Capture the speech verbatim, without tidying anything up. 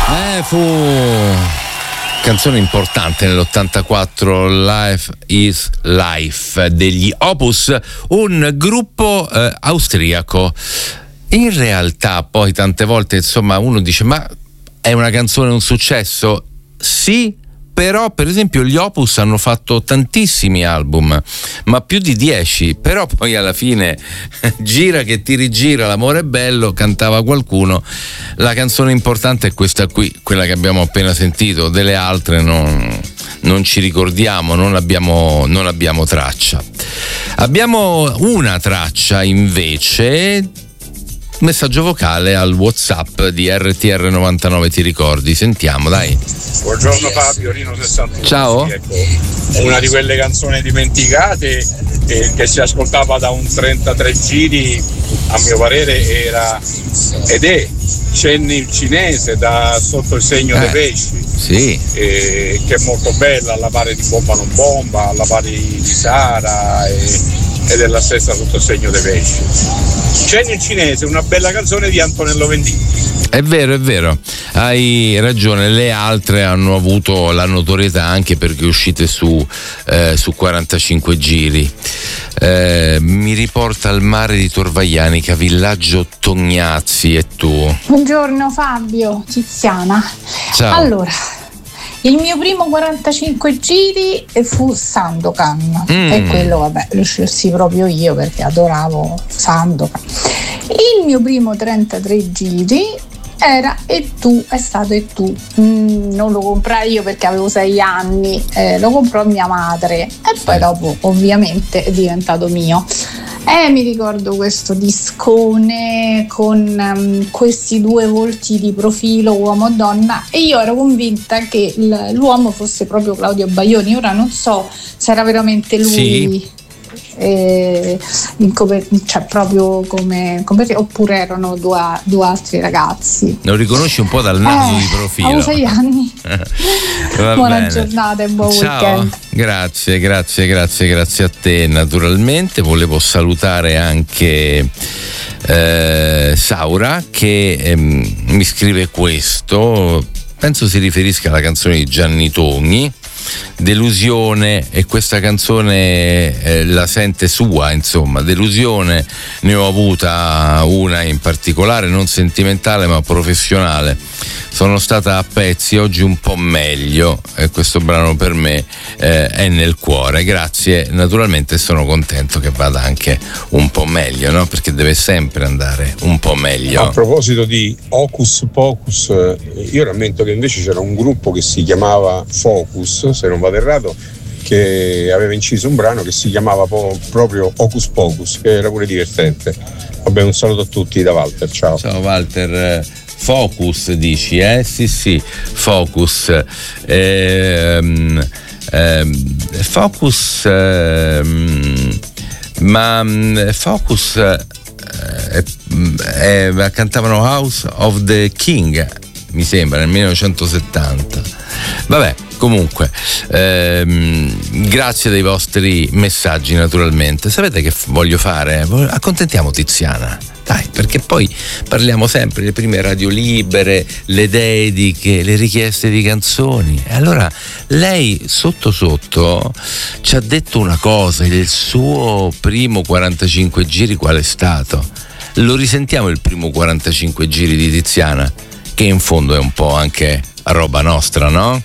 Eh, fu canzone importante nell'ottantaquattro, Life is Life degli Opus, un gruppo eh, austriaco. In realtà poi tante volte insomma uno dice ma è una canzone un successo? Sì, però per esempio gli Opus hanno fatto tantissimi album, ma più di dieci, però poi alla fine gira che ti rigira, l'amore è bello, cantava qualcuno. La canzone importante è questa qui, quella che abbiamo appena sentito, delle altre non, non ci ricordiamo, non abbiamo, non abbiamo traccia. Abbiamo una traccia invece, messaggio vocale al WhatsApp di R T R novantanove, ti ricordi? Sentiamo, dai. Buongiorno Fabio, Rino sessantuno. Ciao. Sì, ecco, una di quelle canzoni dimenticate eh, che si ascoltava da un trentatré giri, a mio parere era ed è Cenni il cinese da Sotto il segno eh, dei pesci, sì. eh, che è molto bella, alla pari di Bomba non bomba, alla pari di Sara e, ed è la stessa Sotto il segno dei pesci. Cenni il cinese, una bella canzone di Antonello Venditti. È vero, è vero, hai ragione, le altre hanno avuto la notorietà anche perché uscite su, eh, su quarantacinque giri. Eh, mi riporta al mare di Torvaianica, villaggio Tognazzi, e tu? Buongiorno Fabio, Tiziana. Ciao. Allora, il mio primo quarantacinque giri fu Sandokan, mm. e quello vabbè lo scelsi proprio io perché adoravo Sandokan. Il mio primo trentatré giri era E tu, è stato E tu, mm, non lo comprai io perché avevo sei anni, eh, lo comprò mia madre e poi dopo ovviamente è diventato mio. E mi ricordo questo discone con um, questi due volti di profilo uomo-donna e io ero convinta che l- l'uomo fosse proprio Claudio Baglioni. Ora non so se era veramente lui, sì. eh, in coper- cioè proprio come, come oppure erano due, due altri ragazzi. Lo riconosci un po' dal naso eh, di profilo. Avevo sei anni. Buona bene. giornata e buon Ciao. weekend. Grazie, grazie, grazie, grazie a te naturalmente. Volevo salutare anche eh, Saura che ehm, mi scrive questo, penso si riferisca alla canzone di Gianni Togni, Delusione, e questa canzone eh, la sente sua, insomma. Delusione ne ho avuta una in particolare, non sentimentale ma professionale. Sono stata a pezzi, oggi un po' meglio, e questo brano per me eh, è nel cuore. Grazie, naturalmente sono contento che vada anche un po' meglio, no? Perché deve sempre andare un po' meglio. A proposito di Hocus Pocus, io rammento che invece c'era un gruppo che si chiamava Focus, se non vado errato, che aveva inciso un brano che si chiamava po- proprio Hocus Pocus, che era pure divertente. Vabbè, un saluto a tutti da Walter, ciao. Ciao Walter. Focus dici, eh? Sì, sì, Focus. Ehm, ehm, Focus, ehm, ma Focus eh, eh, cantavano House of the King, mi sembra, nel millenovecentosettanta. Vabbè, comunque, ehm, grazie dei vostri messaggi naturalmente. Sapete che f- voglio fare? Accontentiamo Tiziana. Dai, perché poi parliamo sempre delle prime radio libere, le dediche, le richieste di canzoni. E allora lei sotto sotto ci ha detto una cosa, il suo primo quarantacinque giri qual è stato? Lo risentiamo il primo quarantacinque giri di Tiziana, che in fondo è un po' anche roba nostra, no?